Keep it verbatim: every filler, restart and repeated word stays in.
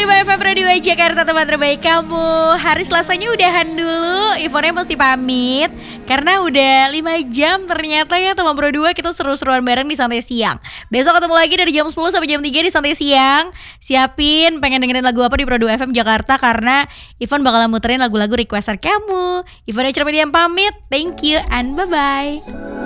lima F M Radio Jakarta, tempat terbaik kamu. Hari Selasanya udahan dulu, Ivonnya mesti pamit karena udah lima jam ternyata ya teman Pro dua kita seru-seruan bareng di Santai Siang. Besok ketemu lagi dari jam sepuluh sampai jam tiga di Santai Siang. Siapin pengen dengerin lagu apa di Pro dua F M Jakarta karena Ivon bakalan muterin lagu-lagu requestan kamu. Ivonnya Cermedian pamit, thank you and bye-bye.